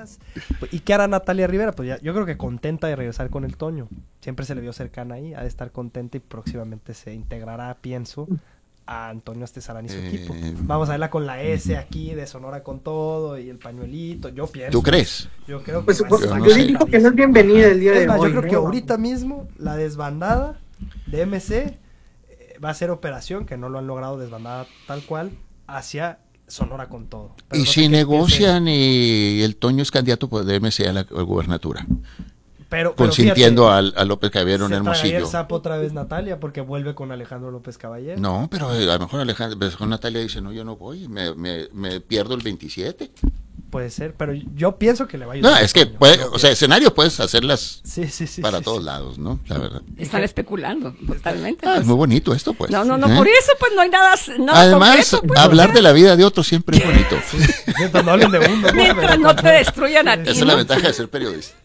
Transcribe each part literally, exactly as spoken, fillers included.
más. ¿Y qué hará Natalia Rivera? Pues ya, yo creo que contenta de regresar con el Toño. Siempre se le vio cercana ahí, ha de estar contenta y próximamente se integrará, pienso, a Antonio Astezarán y su eh... equipo. Vamos a verla con la S aquí de Sonora con todo y el pañuelito, yo pienso. ¿Tú crees? Yo creo que pues, pues, yo no sé. Digo que no es bienvenida el día es de más, hoy. Yo creo ¿no? que ahorita mismo la desbandada de M C eh, va a ser operación, que no lo han logrado desbandada tal cual, hacia Sonora con todo. Pero y no si negocian y el Toño es candidato de M C a la, a la gubernatura. Pero, consintiendo pero fíjate, a, a López Caballero en Hermosillo. Se sapo otra vez Natalia porque vuelve con Alejandro López Caballero. No, pero a lo mejor Alejandro, con Natalia dice, no, yo no voy, me, me, me pierdo el veintisiete. Puede ser, pero yo pienso que le va a ayudar. No, es que, puede, o sea, escenarios puedes hacerlas sí, sí, sí, para sí, todos sí. lados, ¿no? La verdad. Están especulando, totalmente. Ah, pues. Es muy bonito esto, pues. No, no, no, ¿eh? por eso, pues, no hay nada, nada Además, concreto, pues, hablar o sea, de la vida de otros siempre es bonito. Sí, mientras no hablen de uno. ¿no? Mientras no te destruyan a ti, Esa es ¿no? la ventaja de ser periodista.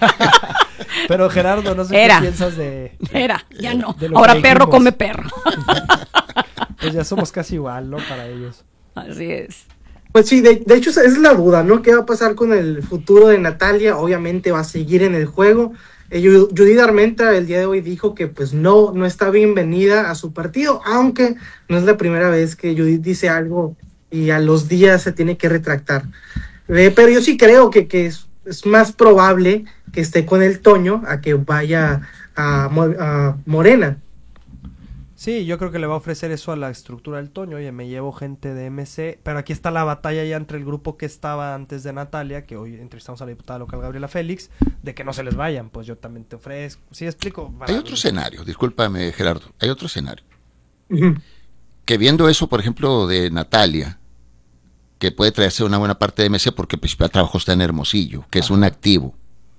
Pero Gerardo, no sé Era. qué piensas de... Era, ya no. de lo Ahora que perro dijimos. come perro. Pues ya somos casi igual, ¿no? Para ellos. Así es. Pues sí, de, de hecho esa es la duda, ¿no? ¿Qué va a pasar con el futuro de Natalia? Obviamente va a seguir en el juego. Eh, Judith Armenta el día de hoy dijo que pues no, no está bienvenida a su partido, aunque no es la primera vez que Judith dice algo y a los días se tiene que retractar. Eh, pero yo sí creo que, que es, es más probable que esté con el Toño a que vaya a, a Morena. Sí, yo creo que le va a ofrecer eso a la estructura del Toño. Oye, me llevo gente de M C, pero aquí está la batalla ya entre el grupo que estaba antes de Natalia, que hoy entrevistamos a la diputada local Gabriela Félix, de que no se les vayan, pues yo también te ofrezco. ¿Sí explico? Hay otro escenario, discúlpame Gerardo, hay otro escenario. Uh-huh. Que viendo eso, por ejemplo, de Natalia, que puede traerse una buena parte de M C porque el principal trabajo está en Hermosillo, que es un activo.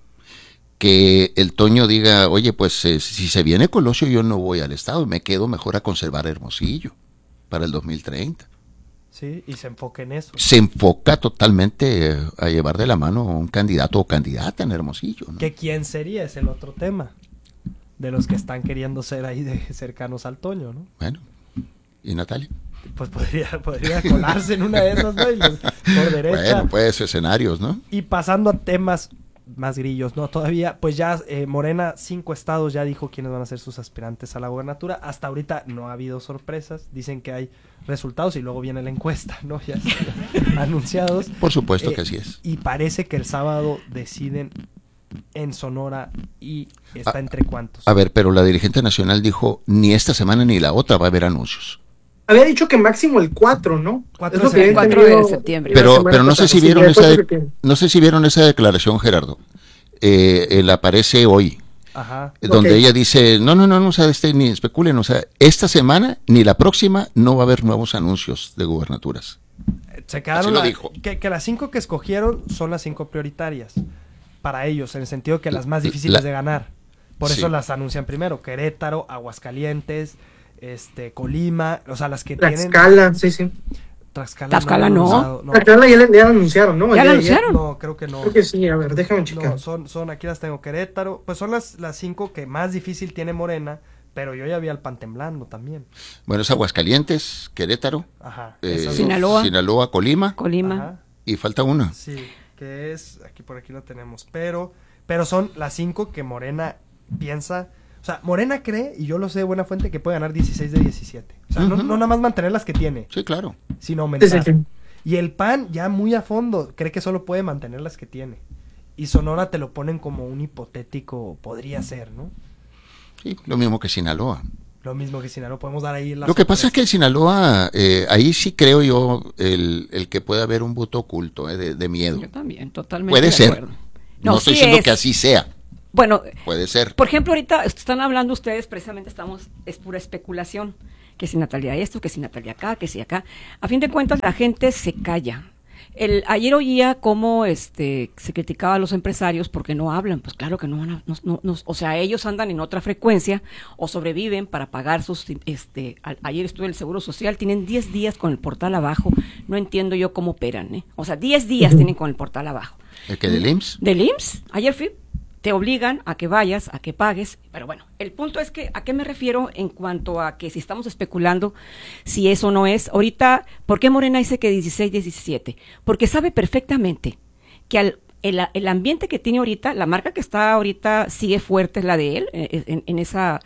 Que el Toño diga, oye, pues eh, si se viene Colosio yo no voy al Estado, me quedo mejor a conservar Hermosillo para el dos mil treinta. Sí, y se enfoca en eso. Se enfoca totalmente eh, a llevar de la mano a un candidato o candidata en Hermosillo, ¿no? ¿Que quién sería? Es el otro tema. De los que están queriendo ser ahí de cercanos al Toño, ¿no? Bueno, ¿y Natalia? Pues podría, podría colarse en una de esas, ¿no? Y los, por derecha. Bueno, pues escenarios, ¿no? Y pasando a temas más grillos, ¿no? Todavía, pues ya eh, Morena, cinco estados ya dijo quiénes van a ser sus aspirantes a la gobernatura. Hasta ahorita no ha habido sorpresas. Dicen que hay resultados y luego viene la encuesta, ¿no? Ya están anunciados. Por supuesto Eh, que así es. Y parece que el sábado deciden en Sonora y está a, entre cuántos. A ver, pero la dirigente nacional dijo, ni esta semana ni la otra va a haber anuncios. Había dicho que máximo el cuatro, ¿no? cuatro Es lo que de había septiembre. entendido cuatro de septiembre. la Pero, semana pero no sé pasada. si vieron Sí, esa de de- cuatro de septiembre. no sé si vieron esa declaración, Gerardo. Eh, él aparece hoy, Ajá. eh, donde Ok. ella dice, no, no, no, no, o sea, este, ni especulen, o sea, esta semana ni la próxima no va a haber nuevos anuncios de gubernaturas. Se quedaron Así lo la- dijo. Que, que las cinco que escogieron son las cinco prioritarias para ellos, en el sentido que las más difíciles La- de ganar. Por Sí. eso las anuncian primero. Querétaro, Aguascalientes, este, Colima, o sea, las que tienen... Tlaxcala, sí, sí. Tlaxcala, Tlaxcala han no. anunciado, no. Tlaxcala ya, le- ya la anunciaron, ¿no? ¿Ya El la día de ayer. anunciaron? No, creo que no. Creo que sí, a ver, déjame checar. No, son, son, aquí las tengo, Querétaro, pues son las, las cinco que más difícil tiene Morena, pero yo ya vi al pan temblando también. Bueno, es Aguascalientes, Querétaro, Ajá. eh, esas dos. Sinaloa. Sinaloa, Colima, Colima. Ajá. y falta una. Sí, que es, aquí por aquí lo tenemos, pero, pero son las cinco que Morena piensa, o sea, Morena cree, y yo lo sé de buena fuente, que puede ganar dieciséis de diecisiete. O sea, no, Ujú. no nada más mantener las que tiene, Sí, claro. sino aumentar. Sí, sí, sí. Y el P A N, ya muy a fondo, cree que solo puede mantener las que tiene. Y Sonora te lo ponen como un hipotético, podría ser, ¿no? Sí, lo mismo que Sinaloa. Lo mismo que Sinaloa, podemos dar ahí la Lo que pasa es sorpresa. que en Sinaloa, eh, ahí sí creo yo el, el que puede haber un voto oculto, eh, de, de miedo. Yo también, totalmente Puede de ser. acuerdo. No, No, estoy sí diciendo es. que así sea. Bueno, Puede ser. por ejemplo, ahorita están hablando ustedes, precisamente estamos, es pura especulación, que si Natalia esto, que si Natalia acá, que si acá. A fin de cuentas, la gente se calla. El, ayer oía cómo este, se criticaba a los empresarios porque no hablan. Pues claro que no van a, no, no, no, o sea, ellos andan en otra frecuencia o sobreviven para pagar sus, este, a, ayer estuve en el Seguro Social, tienen diez días con el portal abajo, no entiendo yo cómo operan, ¿eh? O sea, diez días tienen con el portal abajo. ¿El que del I M S S? Del I M S S, ayer fui, te obligan a que vayas, a que pagues, pero bueno, el punto es que, ¿a qué me refiero en cuanto a que si estamos especulando si eso no es? Ahorita, ¿por qué Morena dice que dieciséis, diecisiete? Porque sabe perfectamente que al el, el ambiente que tiene ahorita, la marca que está ahorita sigue fuerte es la de él, en, en esa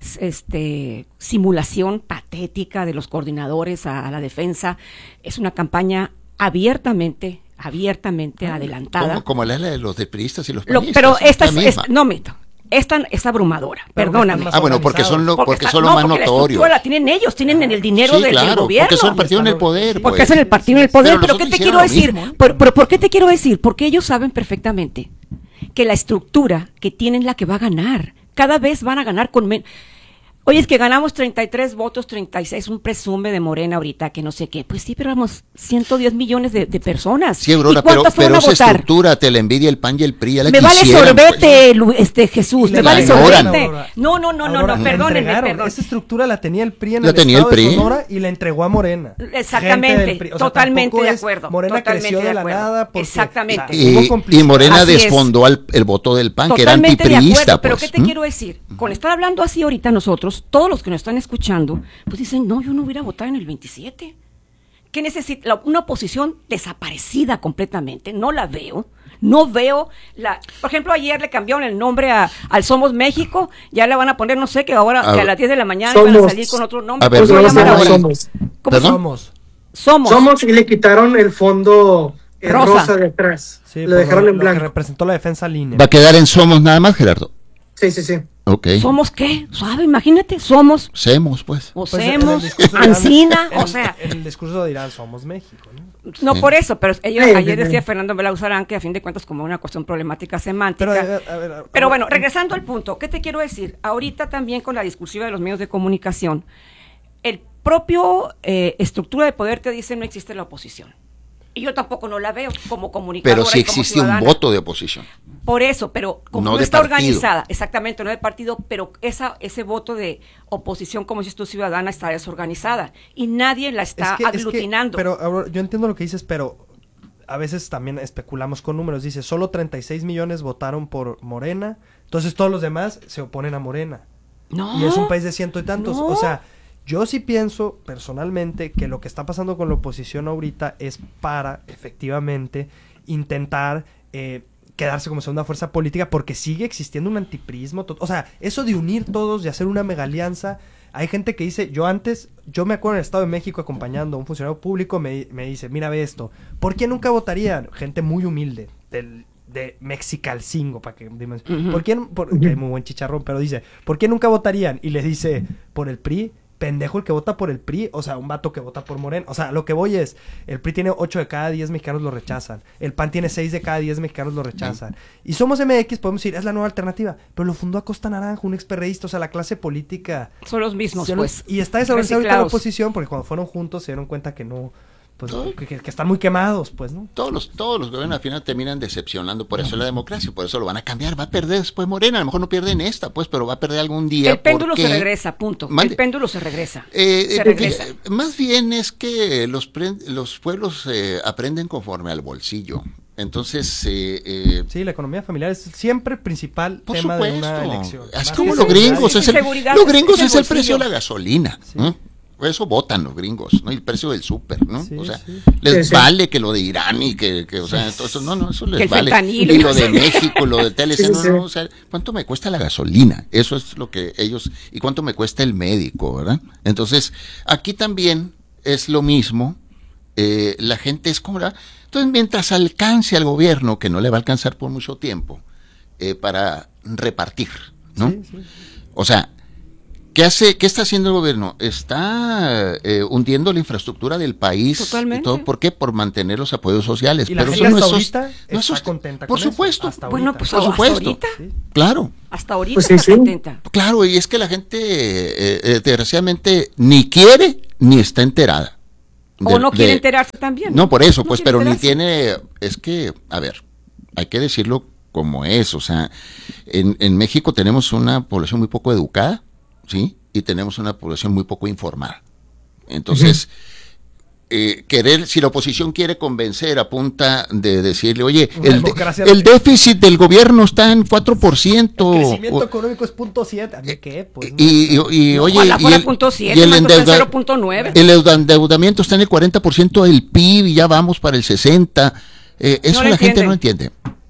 este, simulación patética de los coordinadores a, a la defensa. Es una campaña abiertamente, abiertamente ah, adelantada. Como, como la de los depriistas y los Lo, panistas. Pero esta es, es, no mito. Esta es abrumadora, pero perdóname. Ah, bueno, porque son lo, porque, porque está, son lo no, más notorios. La tienen ellos, tienen en el dinero sí, del, claro, del gobierno. Porque son el partido en el poder. Porque pues. es en el partido en el poder. Pero, pero ¿qué te quiero decir? Mismo, ¿eh? Pero, pero ¿por qué te quiero decir? Porque ellos saben perfectamente que la estructura que tienen es la que va a ganar. Cada vez van a ganar con menos. Oye, es que ganamos treinta y tres votos, treinta y seis, un presume de Morena ahorita, que no sé qué. Pues sí, pero vamos, ciento diez millones de, de personas. Sí, Aurora, pero, pero esa estructura te la envidia el P A N y el P R I. Ya la me vale sorbete, pues. este Jesús, me vale sorbete. No, no, no, no, no, perdónenme, perdón. Esa estructura la tenía el P R I en la el tenía estado el P R I. de Sonora y la entregó a Morena. Exactamente, o sea, totalmente de acuerdo. Morena totalmente creció de, de la nada. Porque, exactamente. O sea, y, y Morena así desfondó al, el voto del P A N, totalmente que era antipriista. Pero pues. ¿qué te ¿Mm? quiero decir? Con estar hablando así ahorita nosotros, todos los que nos están escuchando, pues dicen, no, yo no hubiera votado en el veintisiete. ¿Qué necesita? Una oposición desaparecida completamente, no la veo. No veo la... Por ejemplo, ayer le cambiaron el nombre a, al Somos México, ya le van a poner, no sé, que ahora a, que a las diez de la mañana somos, van a salir con otro nombre. A ver, ¿cómo no, se llama Somos? ¿Cómo somos? Somos. Somos y le quitaron el fondo eh, rosa. rosa de atrás. Sí, lo dejaron lo, en blanco. Lo que representó la defensa línea. Va a quedar en Somos nada más, Gerardo. Sí, sí, sí. Okay. ¿Somos qué? Suave, imagínate, somos. Semos, pues. O pues semos, Ancina, en, o sea. En el discurso dirán, somos México, ¿no? No, sí. por eso, pero ellos, sí, ayer sí, decía sí. Fernando Belauzarán que a fin de cuentas como una cuestión problemática semántica. Pero, a ver, a ver, a ver, pero bueno, regresando al punto, ¿qué te quiero decir? Ahorita también con la discursiva de los medios de comunicación, el propio eh, estructura de poder te dice no existe la oposición. Y yo tampoco no la veo como comunicadora. Pero sí y como existe un ciudadana. voto de oposición. Por eso, pero como No no, de está partido. organizada, exactamente, no de partido, pero esa ese voto de oposición, como si tú ciudadana, está desorganizada y nadie la está es que, aglutinando. Es que, pero Aurora, yo entiendo lo que dices, pero a veces también especulamos con números. Dice, solo treinta y seis millones votaron por Morena, entonces todos los demás se oponen a Morena. No. Y es un país de ciento y tantos. No. O sea, yo sí pienso personalmente que lo que está pasando con la oposición ahorita es para, efectivamente, intentar eh, quedarse como segunda fuerza política porque sigue existiendo un antiprismo. O sea, eso de unir todos y hacer una mega alianza. Hay gente que dice, yo antes, yo me acuerdo en el Estado de México acompañando a un funcionario público, me, me dice, mira, ve esto, ¿por qué nunca votarían? Gente muy humilde, del, de Mexicalcingo, para que dime, uh-huh. ¿por qué? Por, que hay muy buen chicharrón, pero dice, ¿por qué nunca votarían? Y les dice, por el P R I. Pendejo el que vota por el P R I, o sea, un vato que vota por Morena. O sea, lo que voy es, el P R I tiene ocho de cada diez mexicanos lo rechazan. El P A N tiene seis de cada diez mexicanos lo rechazan. Y Somos M X, podemos decir, es la nueva alternativa. Pero lo fundó Acosta Naranjo, un experreísta, o sea, la clase política. Son los mismos, son, pues. Y está desarrollada ahorita la oposición, porque cuando fueron juntos se dieron cuenta que no... Pues, ¿no? que, que están muy quemados, pues, ¿no? Todos los, todos los gobiernos al final terminan decepcionando, por eso es la democracia, por eso lo van a cambiar, va a perder después Morena, a lo mejor no pierde en esta, pues, pero va a perder algún día. El péndulo porque... se regresa, punto. Mande. El péndulo se regresa. Eh, se eh, regresa. Eh, más bien es que los, pre los pueblos eh, aprenden conforme al bolsillo. Entonces, eh, eh, sí, la economía familiar es siempre el principal por tema supuesto. de una elección. Así Más como que los gringos, sí, es el, seguridad, los gringos es el es el bolsillo. precio de la gasolina. Sí. ¿eh? Eso votan los gringos, ¿no? Y el precio del súper, ¿no? Sí, o sea, sí. les Sí, vale sí. que lo de Irán y que, que o sea, todo eso, no, no, eso les vale. Fentanilo, y lo de México, lo de T L C, Sí, no, sí. no, o sea, ¿cuánto me cuesta la gasolina? Eso es lo que ellos, y cuánto me cuesta el médico, ¿verdad? Entonces, aquí también es lo mismo, eh, la gente es como, ¿verdad? Entonces, mientras alcance al gobierno, que no le va a alcanzar por mucho tiempo, eh, para repartir, ¿no? Sí, sí. O sea, ¿qué hace, qué está haciendo el gobierno? Está eh, hundiendo la infraestructura del país. Totalmente. Y todo, ¿por qué? Por mantener los apoyos sociales. Y la Pero gente eso no hasta es ahorita sos- no es está sos- contenta Por con eso, supuesto. hasta Bueno, ahorita. pues Por hasta supuesto. ahorita. Sí. Claro, Hasta ahorita Pues sí, está sí. contenta. claro. Y es que la gente, eh, eh, desgraciadamente, ni quiere ni está enterada. O de- no quiere de- enterarse también. No, por eso, No pues, quiere pero ni enterarse. tiene, es que, a ver, hay que decirlo como es, o sea, en, en México tenemos una población muy poco educada, ¿sí? Y tenemos una población muy poco informada. Entonces, eh, querer, si la oposición quiere convencer a punta de decirle, oye, Una el, de- democracia- el déficit del gobierno está en cuatro por ciento. El crecimiento o- económico es punto siete. ¿A mí qué? Pues, no. y, y, y, oye, Ojalá y fuera el, punto siete, y el maestro, está en endeuda- cero punto nueve. el endeudamiento está en el cuarenta por ciento del P I B y ya vamos para el sesenta por ciento. Eh, eso No lo la gente entienden. no entiende.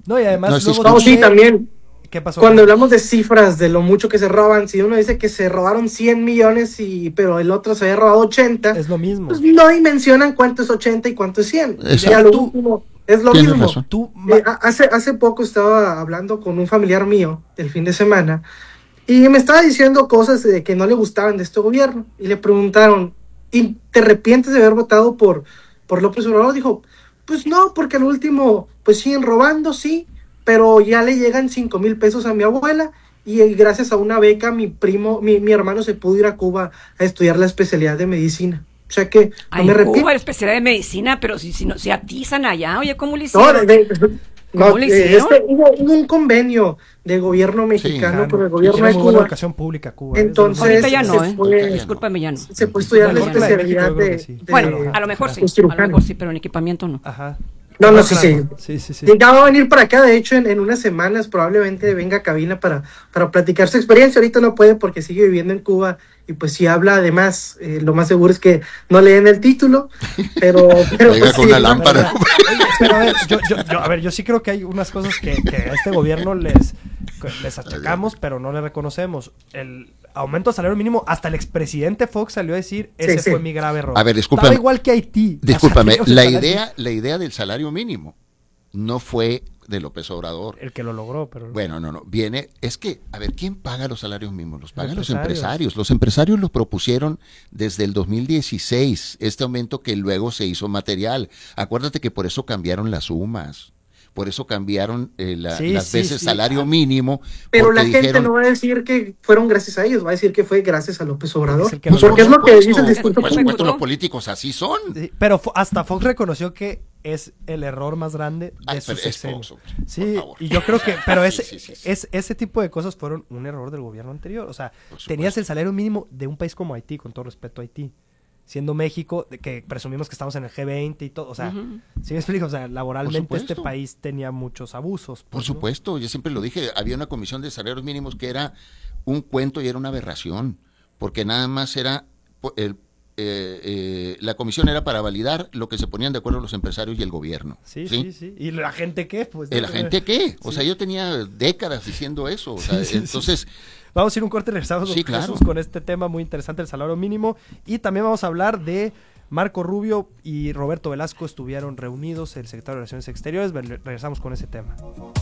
No, y además... No, sí, luego No, sí, dice- también. ¿Qué pasó? Cuando hablamos de cifras, de lo mucho que se roban, si uno dice que se robaron cien millones, y pero el otro se había robado ochenta, Es lo mismo. pues no dimensionan cuánto es ochenta y cuánto es cien. Exacto. Y a lo último, es lo Tienes mismo. razón. Tú, ma- Eh, hace, hace poco estaba hablando con un familiar mío el fin de semana y me estaba diciendo cosas de que no le gustaban de este gobierno. Y le preguntaron, ¿y te arrepientes de haber votado por, por López Obrador? Dijo, pues no, porque al último, pues siguen robando, sí, pero ya le llegan cinco mil pesos a mi abuela y eh, gracias a una beca mi primo, mi, mi hermano se pudo ir a Cuba a estudiar la especialidad de medicina. O sea que no Ay, me Cuba, arrepiento. la especialidad de medicina, pero si, si no se atizan allá, oye, ¿cómo le No, hicieron? de- de- ¿Cómo no, le eh, hicieron? este, hubo, hubo un convenio del gobierno mexicano Sí, con el sí, gobierno tiene de muy buena Cuba. educación pública Cuba. ¿eh? Entonces, Ahorita ya no, se ¿eh? fue- Discúlpame, ya no. Se puede estudiar la Mejor que la de especialidad México, yo creo de, que sí. de- Bueno, a lo mejor sí, de a lo cirujano. mejor sí, pero en equipamiento no. Ajá. No, no, Claro, sí, claro. sí. Sí, sí, sí. Ya va a venir para acá, de hecho, en, en unas semanas probablemente venga a cabina para, para platicar su experiencia. Ahorita no puede porque sigue viviendo en Cuba y pues si habla además, eh, lo más seguro es que no leen el título, pero... pero Venga pues, con sí, una ¿no? lámpara. Oye, pero a ver, yo, yo, yo- a ver, yo sí creo que hay unas cosas que, que a este gobierno les, les achacamos, pero no le reconocemos. El aumento del salario mínimo, hasta el expresidente Fox salió a decir, ese Sí, sí. fue mi grave error. A ver, discúlpame. Estaba igual que Haití. Discúlpame, O sea, la el salario- idea, la idea del salario mínimo no fue de López Obrador. El que lo logró, pero... Bueno, no, no. Viene, es que, a ver, ¿quién paga los salarios mínimos? Los pagan los empresarios. empresarios. Los empresarios los propusieron desde el dos mil dieciséis, este aumento que luego se hizo material. Acuérdate que por eso cambiaron las sumas. Por eso cambiaron eh, la- Sí, las sí, veces sí. salario mínimo. Pero porque la gente dijeron, no va a decir que fueron gracias a ellos, va a decir que fue gracias a López Obrador. Es el que pues, lo Porque es por lo que supuesto, dice el discurso por político. supuesto, los políticos así son. Sí, pero fo- hasta Fox reconoció que es el error más grande de Ay, su pero es sexenio. Fox, hombre, Sí, por favor. y yo creo que, pero Sí, ese, sí, sí, sí. Es, ese tipo de cosas fueron un error del gobierno anterior. O sea, Por supuesto. tenías el salario mínimo de un país como Haití, con todo respeto a Haití, siendo México, de que presumimos que estamos en el G veinte y todo. O sea, Ujú. ¿sí me explico? O sea, laboralmente supuesto. este país tenía muchos abusos. Por pues, ¿no? supuesto, yo siempre lo dije, había una comisión de salarios mínimos que era un cuento y era una aberración, porque nada más era, po- el, eh, eh, la comisión era para validar lo que se ponían de acuerdo los empresarios y el gobierno. Sí, sí, sí. ¿Y la gente qué? Pues, ¿Eh, ¿La gente qué? O Sí. sea, yo tenía décadas diciendo eso. O sea, Sí, sí, sí. entonces, Vamos a ir un corte y regresamos Sí, don Jesús, claro. con este tema muy interesante, el salario mínimo. Y también vamos a hablar de Marco Rubio y Roberto Velasco estuvieron reunidos, el secretario de Relaciones Exteriores. Ve- Regresamos con ese tema.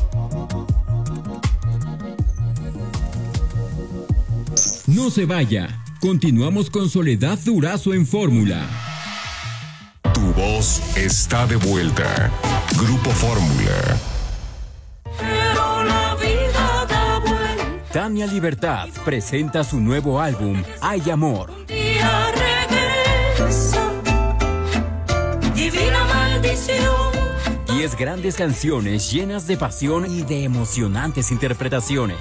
No se vaya. Continuamos con Soledad Durazo en Fórmula. Tu voz está de vuelta. Grupo Fórmula. Tania Libertad presenta su nuevo álbum, Hay Amor. Divina maldición. Diez grandes canciones llenas de pasión y de emocionantes interpretaciones.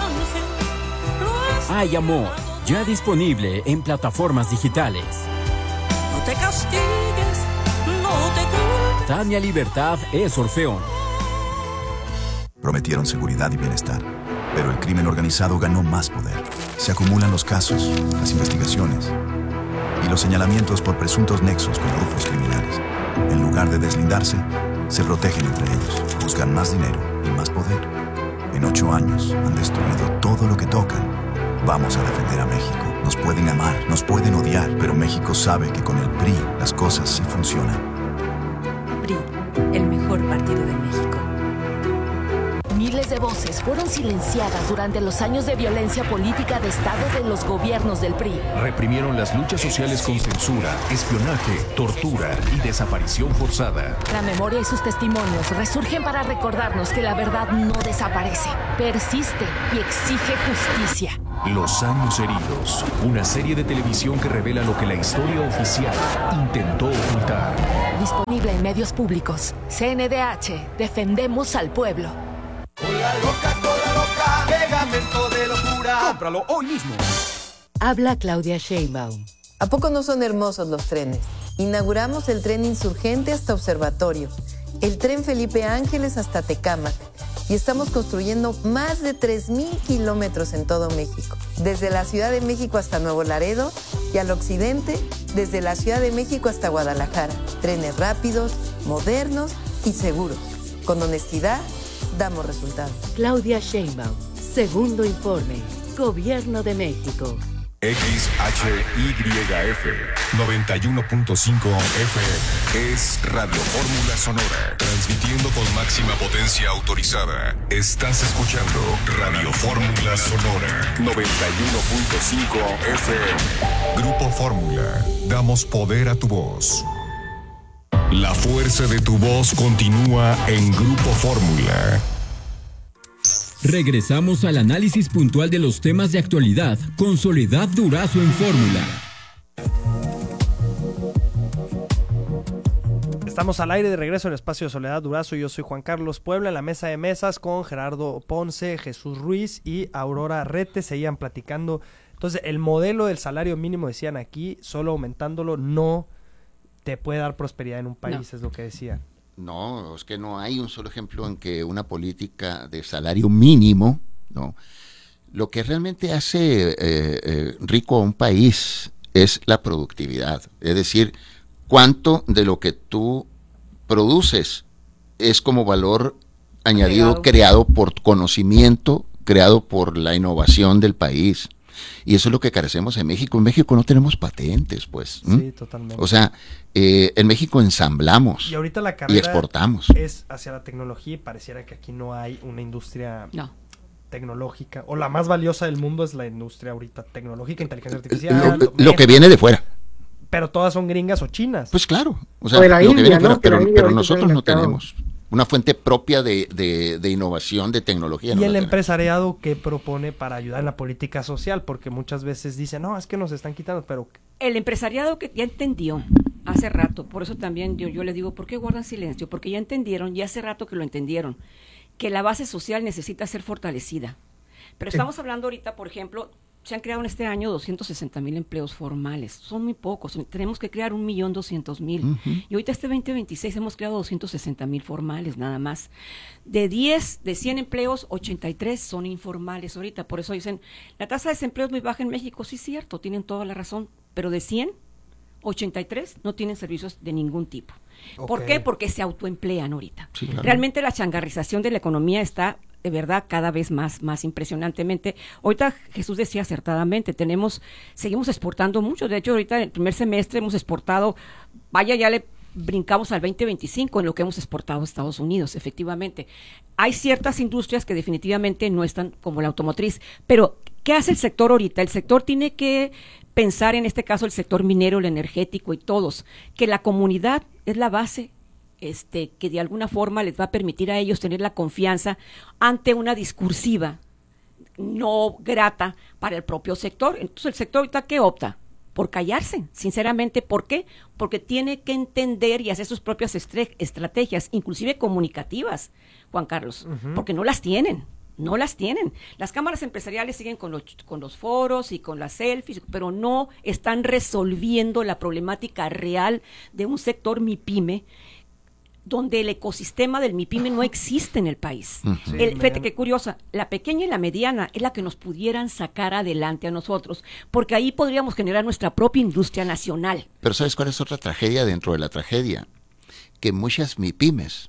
Hay Amor, ya disponible en plataformas digitales. No te castigues, no te culpes. Tania Libertad es Orfeón. Prometieron seguridad y bienestar, pero el crimen organizado ganó más poder. Se acumulan los casos, las investigaciones y los señalamientos por presuntos nexos con grupos criminales. En lugar de deslindarse, se protegen entre ellos, buscan más dinero y más poder. En ocho años han destruido todo lo que tocan. Vamos a defender a México. Nos pueden amar, nos pueden odiar, pero México sabe que con el P R I las cosas sí funcionan. P R I, el mejor partido de México. Miles de voces fueron silenciadas durante los años de violencia política de Estado de los gobiernos del P R I. Reprimieron las luchas sociales con censura, espionaje, tortura y desaparición forzada. La memoria y sus testimonios resurgen para recordarnos que la verdad no desaparece, persiste y exige justicia. Los años heridos. Una serie de televisión que revela lo que la historia oficial intentó ocultar. Disponible en medios públicos. C N D H, defendemos al pueblo. Cómpralo hoy mismo. Habla Claudia Sheinbaum. ¿A poco no son hermosos los trenes? Inauguramos el tren Insurgente hasta Observatorio, el tren Felipe Ángeles hasta Tecámac y estamos construyendo más de tres mil kilómetros en todo México. Desde la Ciudad de México hasta Nuevo Laredo y al occidente, desde la Ciudad de México hasta Guadalajara. Trenes rápidos, modernos y seguros, con honestidad damos resultados. Claudia Sheinbaum, segundo informe, Gobierno de México. X H Y F noventa y uno punto cinco F M es Radio Fórmula Sonora, transmitiendo con máxima potencia autorizada. Estás escuchando Radio Fórmula Sonora noventa y uno punto cinco F M. Grupo Fórmula, damos poder a tu voz. La fuerza de tu voz continúa en Grupo Fórmula. Regresamos al análisis puntual de los temas de actualidad con Soledad Durazo en Fórmula. Estamos al aire de regreso en el espacio de Soledad Durazo. Yo soy Juan Carlos Puebla, en la mesa de mesas con Gerardo Ponce, Jesús Ruiz y Aurora Rete. Seguían platicando. Entonces, el modelo del salario mínimo, decían aquí, solo aumentándolo no te puede dar prosperidad en un país, no. Es lo que decían. No, es que no hay un solo ejemplo en que una política de salario mínimo, no, lo que realmente hace eh, eh, rico a un país es la productividad, es decir, cuánto de lo que tú produces es como valor añadido, creado por conocimiento, creado por la innovación del país. Y eso es lo que carecemos en México. En México no tenemos patentes, pues. ¿Mm? Sí, totalmente. O sea, eh, en México ensamblamos y, ahorita la carrera y exportamos. Es hacia la tecnología y pareciera que aquí no hay una industria no. tecnológica. O la más valiosa del mundo es la industria ahorita tecnológica, inteligencia artificial. Lo, lo que viene de fuera. Pero todas son gringas o chinas. Pues claro. O sea, o de la lo India, que viene de fuera, ¿no? pero, India, pero nosotros no mercado. tenemos una fuente propia de, de, de innovación, de tecnología. Y no el la empresariado que propone para ayudar en la política social, porque muchas veces dicen, no, es que nos están quitando, pero... El empresariado que ya entendió hace rato, por eso también yo, yo les digo, ¿por qué guardan silencio? Porque ya entendieron, ya hace rato que lo entendieron, que la base social necesita ser fortalecida. Pero Sí. estamos hablando ahorita, por ejemplo, se han creado en este año doscientos sesenta mil empleos formales. Son muy pocos. Tenemos que crear un millón doscientos mil. Uh-huh. Y ahorita este veinte veintiséis hemos creado doscientos sesenta mil formales, nada más. De diez, de cien empleos, ochenta y tres son informales ahorita. Por eso dicen, la tasa de desempleo es muy baja en México. Sí, es cierto, tienen toda la razón. Pero de cien, ochenta y tres no tienen servicios de ningún tipo. Okay. ¿Por qué? Porque se autoemplean ahorita. Sí, claro. Realmente la changarrización de la economía está... de verdad, cada vez más, más impresionantemente. Ahorita Jesús decía acertadamente, tenemos, seguimos exportando mucho. De hecho, ahorita en el primer semestre hemos exportado, vaya, ya le brincamos al veinte veinticinco en lo que hemos exportado a Estados Unidos, efectivamente. Hay ciertas industrias que definitivamente no están como la automotriz, pero ¿qué hace el sector ahorita? El sector tiene que pensar, en este caso, el sector minero, el energético y todos, que la comunidad es la base Este, que de alguna forma les va a permitir a ellos tener la confianza ante una discursiva no grata para el propio sector. Entonces, ¿el sector ahorita qué opta? Por callarse, sinceramente. ¿Por qué? Porque tiene que entender y hacer sus propias estre- estrategias, inclusive comunicativas, Juan Carlos, uh-huh. porque no las tienen. No las tienen. Las cámaras empresariales siguen con los, con los foros y con las selfies, pero no están resolviendo la problemática real de un sector MIPYME, donde el ecosistema del MIPYME no existe en el país. Uh-huh. Sí, el, fíjate qué curiosa, la pequeña y la mediana es la que nos pudieran sacar adelante a nosotros, porque ahí podríamos generar nuestra propia industria nacional. Pero ¿sabes cuál es otra tragedia dentro de la tragedia? Que muchas MIPYMES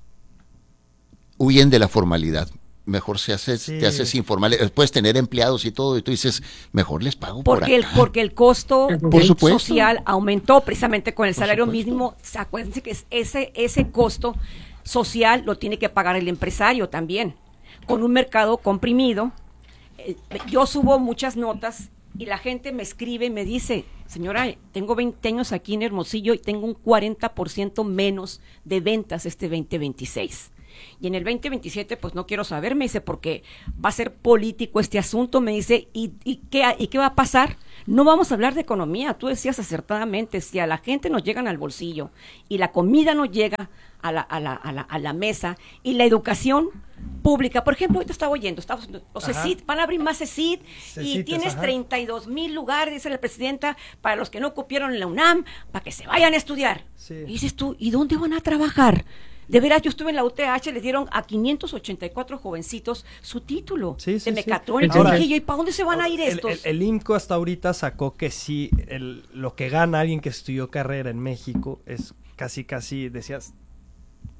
huyen de la formalidad. Mejor se hace, sí. te haces informal, puedes tener empleados y todo, y tú dices, mejor les pago porque por acá. El, porque el costo por supuesto. social aumentó precisamente con el por salario supuesto. mínimo. Acuérdense que ese, ese costo social lo tiene que pagar el empresario también. Con un mercado comprimido, eh, yo subo muchas notas y la gente me escribe y me dice, señora, tengo veinte años aquí en Hermosillo y tengo un cuarenta por ciento menos de ventas este veinte veintiséis. Y en el veinte veintisiete, pues no quiero saber, me dice, porque va a ser político este asunto, me dice, ¿y, y, qué, ¿y qué va a pasar? No vamos a hablar de economía, tú decías acertadamente, si a la gente nos llegan al bolsillo y la comida no llega a la, a la, a la, a la mesa y la educación pública, por ejemplo, ahorita estaba oyendo, estaba, o CECID, van a abrir más CECID y tienes ajá. treinta y dos mil lugares, dice la presidenta, para los que no cupieron en la UNAM, para que se vayan a estudiar. Sí. Y dices tú, ¿y dónde van a trabajar? De veras, yo estuve en la U T H, les dieron a quinientos ochenta y cuatro jovencitos su título sí, sí, de mecatrónica. Sí. Y dije yo, ¿y para dónde se van a ir el, estos? El, el INCO hasta ahorita sacó que sí, el, lo que gana alguien que estudió carrera en México es casi, casi, decías,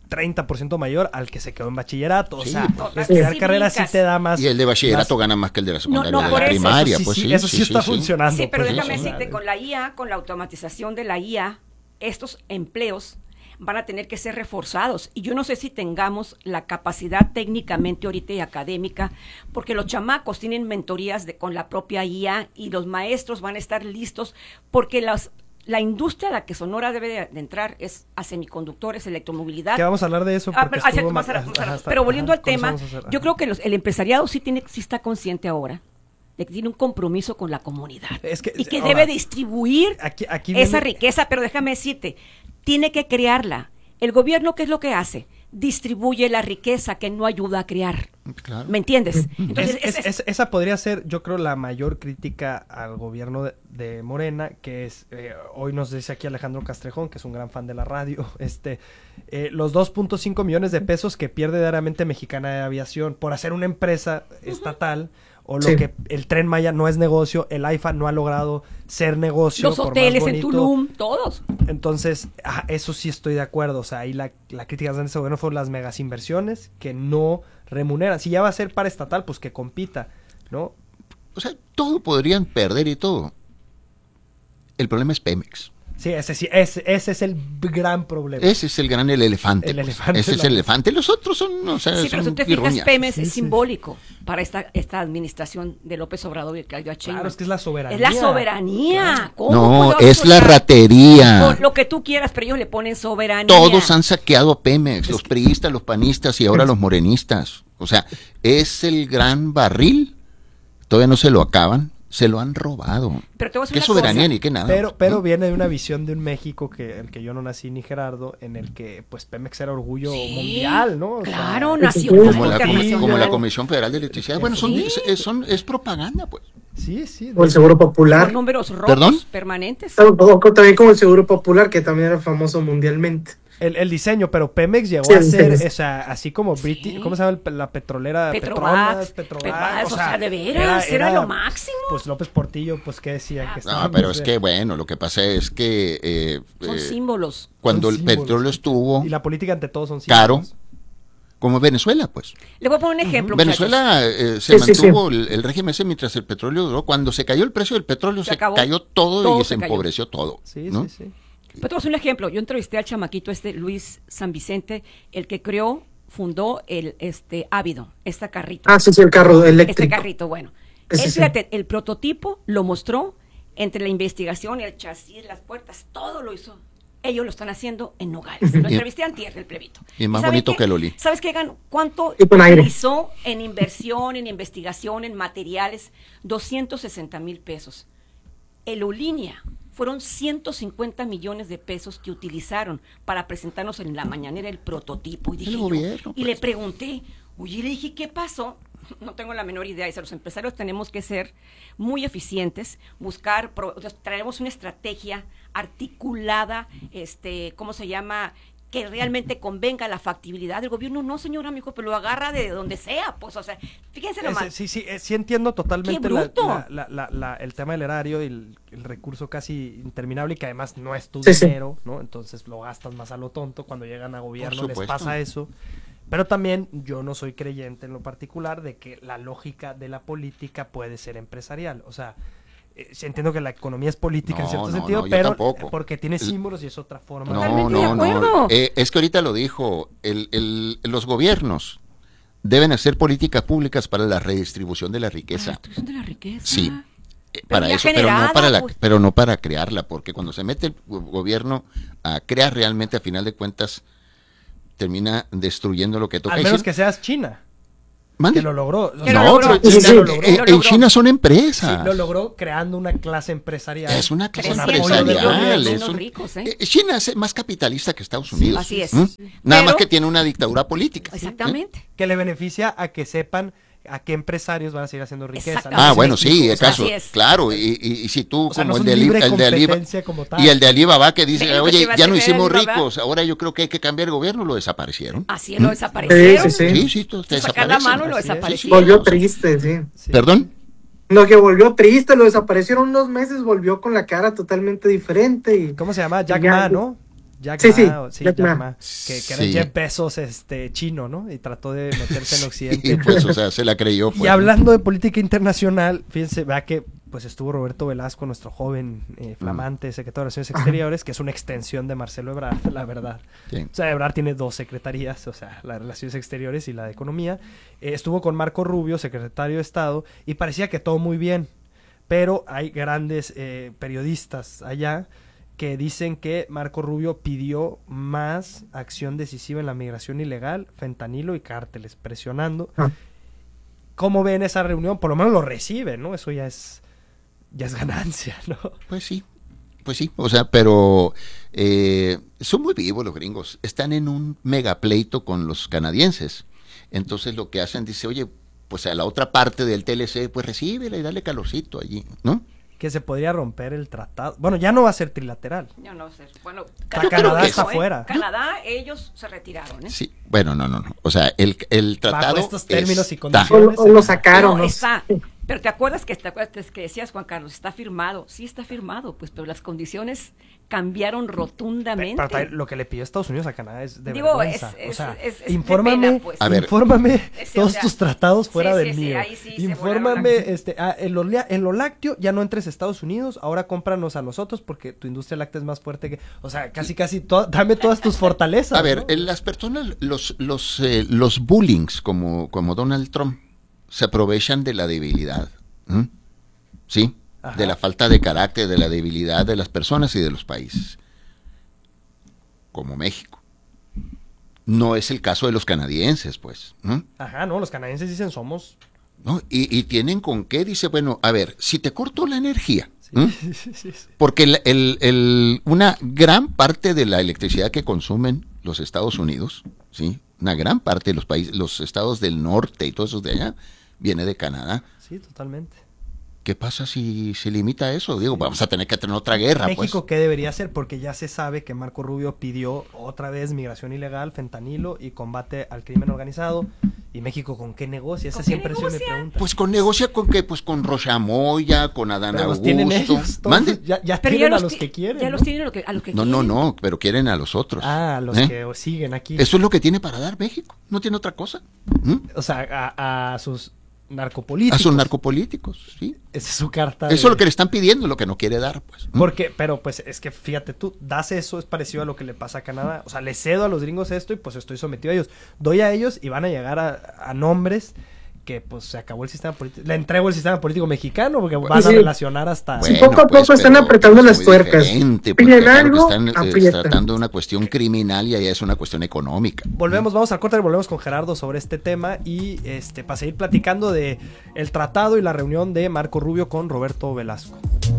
treinta por ciento mayor al que se quedó en bachillerato. Sí, o sea, pues. estudiar Sí, carrera sí brincas. te da más. Y el de bachillerato más- gana más que el de la secundaria, No, no, de por la eso. primaria, Eso sí, pues sí, sí. eso sí está sí. funcionando. Sí, pero pues, déjame eso. decirte, con la I A, con la automatización de la I A, estos empleos van a tener que ser reforzados. Y yo no sé si tengamos la capacidad técnicamente ahorita y académica, porque los chamacos tienen mentorías de, con la propia I A y los maestros van a estar listos, porque las, la industria a la que Sonora debe de, de entrar es a semiconductores, electromovilidad. Que vamos a hablar de eso. Ah, porque pero, estuvo más a- ma- más a- ajá, está- pero volviendo ajá, al con eso tema, vamos a hacer, yo ajá. creo que los- el empresariado sí tiene, sí está consciente ahora de que tiene un compromiso con la comunidad Es que- y que ahora, debe distribuir Aquí, aquí esa viene- riqueza, pero déjame decirte, tiene que crearla. El gobierno, ¿qué es lo que hace? Distribuye la riqueza que no ayuda a crear. Claro. ¿Me entiendes? Entonces, Es- es- es- es- esa podría ser, yo creo, la mayor crítica al gobierno de, de Morena, que es, eh, hoy nos dice aquí Alejandro Castrejón, que es un gran fan de la radio, este, eh, los dos punto cinco millones de pesos que pierde diariamente Mexicana de Aviación por hacer una empresa estatal, o lo Sí. que el Tren Maya no es negocio, el AIFA no ha logrado ser negocio. los por más hoteles en bonito. Tulum, todos. Entonces, ajá, eso sí estoy de acuerdo. O sea, ahí la, la crítica grande de ese gobierno fueron las megas inversiones que no remuneran. Si ya va a ser para estatal, pues que compita, ¿no? O sea, todo podrían perder y todo. El problema es Pemex. Sí, ese sí, ese, ese es el gran problema. Ese es el gran el elefante. El pues. elefante Ese es la- el elefante. Los otros son, o sea, Sí, pero son si te fijas, irruñas. Pemex Sí, es sí. simbólico para esta, esta administración de López Obrador y el Claudio Sheinbaum. Claro, es que es la soberanía. Es la soberanía. ¿Cómo No, puede es la soberanía? ratería. No, lo que tú quieras, pero ellos le ponen soberanía. Todos han saqueado a Pemex, los priistas, los panistas y ahora los morenistas. O sea, es el gran barril. Todavía no se lo acaban. Se lo han robado. Pero te voy a decir ¿Qué una soberanía cosa. ni qué nada? Pero, pero ¿no? viene de una visión de un México que el que yo no nací ni Gerardo, en el que pues Pemex era orgullo Sí, mundial, ¿no? O claro, sea, nacional, Como la, como, internacional. como la Comisión Federal de Electricidad. Bueno, son, Sí. es, son- es propaganda, pues. Sí, sí. O el Seguro Popular. Con números rojos ¿Perdón? permanentes. O- o También como el Seguro Popular, que también era famoso mundialmente. El, el diseño, pero Pemex llegó Sí, a el ser, diseño. o sea, así como British, Sí. ¿cómo se llama el- la petrolera? Petrobac, Petronas, Petrobac, Petrobac, o sea, de veras, era lo máximo. Pues López Portillo, pues qué decía que No, estaba, pero no es sé. que, bueno, lo que pasa es que eh, Son eh, símbolos. cuando Son el símbolos. petróleo estuvo Y la política ante todo son caro, símbolos. como Venezuela, pues. Le voy a poner un ejemplo, muchachos. Venezuela eh, se Sí, sí, mantuvo El, el régimen ese mientras el petróleo duró. Cuando se cayó el precio del petróleo, Se se, acabó. cayó todo, Todo y se se cayó. empobreció todo. Sí, ¿no? sí, sí. Pero te voy a hacer un ejemplo. Yo entrevisté al chamaquito este, Luis San Vicente, el que creó, fundó el este Ávido, esta carrito. Ah, sí, sí, el carro eléctrico. Este carrito, bueno. Ese Él, sí. fíjate, el prototipo lo mostró entre la investigación, el chasis, las puertas, todo lo hizo. Ellos lo están haciendo en Nogales. Lo Y- entrevisté antier del plebito. y más ¿saben bonito qué? que el Oli. ¿Sabes qué ganó? ¿Cuánto Y con aire. utilizó en inversión, en investigación, en materiales? doscientos sesenta mil pesos. El Olinia fueron ciento cincuenta millones de pesos que utilizaron para presentarnos en la mañanera el prototipo. Y, dije El yo, gobierno, y pues. le pregunté, oye, le dije, ¿qué pasó? No tengo la menor idea. Dice, los empresarios tenemos que ser muy eficientes, buscar, pro- o sea, traeremos una estrategia articulada, este, ¿cómo se llama?, que realmente convenga la factibilidad del gobierno. No, señora, amigo, pero lo agarra de donde sea, pues, o sea, fíjense Ese- nomás. sí, sí, eh, sí entiendo totalmente ¡Qué la- bruto! la- la- la- la- el tema del erario y el, el recurso casi interminable y que además no es tu Sí, sí. dinero, ¿no? Entonces lo gastas más a lo tonto. Cuando llegan a gobierno les supuesto. pasa eso. Pero también yo no soy creyente en lo particular de que la lógica de la política puede ser empresarial. O sea, eh, sí entiendo que la economía es política en No, cierto no, sentido, no, yo pero tampoco. eh, porque tiene símbolos y es otra forma. No, Totalmente de no, no. acuerdo. Eh, es que ahorita lo dijo, el, el- los gobiernos deben hacer políticas públicas para la redistribución de la riqueza. La distribución de la riqueza. Sí, eh, Pero para ya eso, pero generada, no para la, pues. pero no para crearla, porque cuando se mete el go- gobierno a crear realmente, a final de cuentas, termina destruyendo lo que toca. Al Y menos sí- que seas China, ¿Mande? que lo logró. Que lo No, logró. pero Sí, China- sí, lo logró. eh, Lo en logró. China son Sí, empresas. lo logró creando una clase empresarial. Es una clase Creciendo, empresarial. de es unos un- ricos, ¿eh? eh, China es más capitalista que Estados Unidos. así es. ¿Mm? Nada más Pero- que tiene una dictadura política. Exactamente. Que le beneficia a que sepan a qué empresarios van a seguir haciendo riqueza. Exactamente. Ah, ¿no? bueno, ¿Sí me sí, explico? el O sea, caso, así es. claro, y, y, y si tú, O sea, como no el son de, Ali- libre el de Alibaba, competencia como tal. y el de Alibaba que dice, Ve lo que te oye, iba a ya no decir de hicimos Alibaba. ricos, ahora yo creo que hay que cambiar el gobierno, lo desaparecieron. Así lo desaparecieron. Sí, sí, Sí, sí, tú- te Sacar la desaparecen. mano y lo Así es. desaparecieron. Volvió triste, sí. Sí. ¿Perdón? No, que volvió triste, lo desaparecieron unos meses, volvió con la cara totalmente diferente y ¿Cómo se llama? Jack Ya, Ma, ya. ¿no? Jack Sí, sí, Ma, sí, Jack Jack Ma. Ma, que, que era Sí. Jeff Bezos este, chino, ¿no? Y trató de meterse en Occidente. Y pues, o sea, se la creyó. Pues, y hablando de política internacional, fíjense, vea que pues estuvo Roberto Velasco, nuestro joven eh, flamante secretario de Relaciones Exteriores, que es una extensión de Marcelo Ebrard, la verdad. Sí. O sea, Ebrard tiene dos secretarías, o sea, la de Relaciones Exteriores y la de Economía. Eh, estuvo con Marco Rubio, secretario de Estado, y parecía que todo muy bien. Pero hay grandes eh, periodistas allá que dicen que Marco Rubio pidió más acción decisiva en la migración ilegal, fentanilo y cárteles, presionando. Ah. ¿Cómo ven esa reunión? Por lo menos lo reciben, ¿no? Eso ya es, ya es ganancia, ¿no? Pues sí, pues sí, o sea, pero eh, son muy vivos los gringos, están en un megapleito con los canadienses, entonces lo que hacen, dice, oye, pues a la otra parte del T L C, pues recíbela y dale calorcito allí, ¿no? Que se podría romper el tratado. Bueno, ya no va a ser trilateral. Ya no sé. Bueno, Ca- Canadá que está eso, ¿eh? fuera. Canadá, ellos se retiraron, ¿eh? Sí, bueno, no, no, no, o sea, el, el tratado Bajo estos términos y está. condiciones. O, o lo sacaron, No, ¿no? está. Pero te acuerdas que te acuerdas que decías, Juan Carlos, está firmado. Sí está firmado, pues, pero las condiciones cambiaron rotundamente. Pero también lo que le pidió Estados Unidos a Canadá es de Digo, vergüenza. es- o es- sea, es- es de infórmame, pena, pues. A ver. infórmame Sí, todos o sea, tus tratados fuera sí, del sí, sí, mío. ahí sí se infórmame, volaron la- este, ah, en, lo, lia- en lo lácteo ya no entres a Estados Unidos, ahora cómpranos a nosotros porque tu industria láctea es más fuerte que, o sea, casi casi to- dame todas tus fortalezas. A ver, ¿no? eh, las personas, los, los, eh, los bullings como, como Donald Trump, se aprovechan de la debilidad, ¿m? ¿sí? Ajá. De la falta de carácter, de la debilidad de las personas y de los países, como México. No es el caso de los canadienses, pues, ¿m? Ajá, no, los canadienses dicen somos. ¿No? Y, y tienen con qué, dice, bueno, a ver, si te corto la energía, Sí, ¿m? sí, sí, sí. porque el, el- el- una gran parte de la electricidad que consumen los Estados Unidos, ¿sí? Una gran parte de los países, los estados del norte y todos esos de allá, viene de Canadá. Sí, totalmente. ¿Qué pasa si se limita a eso? Digo, vamos a tener que tener otra guerra, México, pues. ¿qué debería hacer? Porque ya se sabe que Marco Rubio pidió otra vez migración ilegal, fentanilo y combate al crimen organizado. ¿Y México con qué negocia? Esa ¿Con qué siempre ha sido mi negocia? pregunta. Pues con negocia con qué, pues con Rocha Moya, con Adán Pero los Augusto. tienen ellos todos. Mande. Ya, ya Pero tienen ya a los ti- que quieren. Ya ¿no? los tienen a lo que, a lo que No, no, quieren. no, pero quieren a los otros. Ah, los ¿eh? que siguen aquí. Eso es lo que tiene para dar México, no tiene otra cosa. ¿m? O sea, a, a sus narcopolíticos. A sus narcopolíticos, sí. Esa es su carta. Eso es de- lo que le están pidiendo, lo que no quiere dar, pues. ¿m? Porque, pero pues es que fíjate tú, das eso, es parecido a lo que le pasa a Canadá. O sea, le cedo a los gringos esto y pues estoy sometido a ellos. Doy a ellos y van a llegar a, a nombres que pues se acabó el sistema político. Le entrego el sistema político mexicano porque van Sí. a relacionar hasta... Sí, poco a poco están pero apretando es las muy tuercas. diferente, Piden porque claro que algo, están eh, aprietan. tratando de una cuestión criminal y allá es una cuestión económica. Volvemos, vamos al corte y volvemos con Gerardo sobre este tema y este para seguir platicando de el tratado y la reunión de Marco Rubio con Roberto Velasco.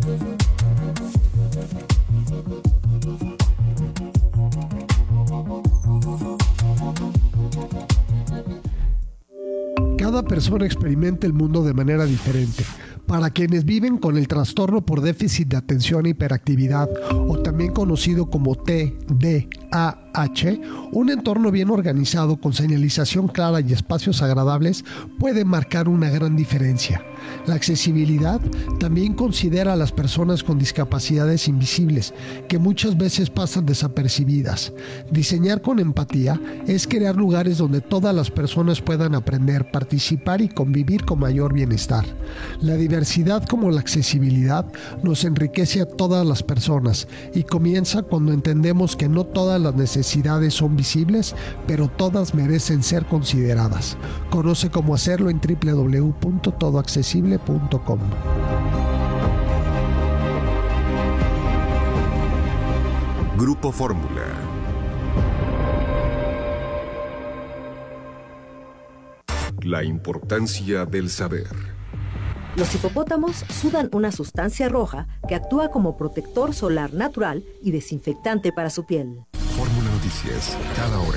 Cada persona experimenta el mundo de manera diferente. Para quienes viven con el trastorno por déficit de atención e hiperactividad, o también conocido como T D A H, un entorno bien organizado con señalización clara y espacios agradables puede marcar una gran diferencia. La accesibilidad también considera a las personas con discapacidades invisibles, que muchas veces pasan desapercibidas. Diseñar con empatía es crear lugares donde todas las personas puedan aprender, participar y convivir con mayor bienestar. La diversidad como la accesibilidad nos enriquece a todas las personas y comienza cuando entendemos que no todas las necesidades son visibles, pero todas merecen ser consideradas. Conoce cómo hacerlo en doble u doble u doble u punto todo accesible punto com. Grupo Fórmula. La importancia del saber. Los hipopótamos sudan una sustancia roja que actúa como protector solar natural y desinfectante para su piel. Fórmula Noticias, cada hora.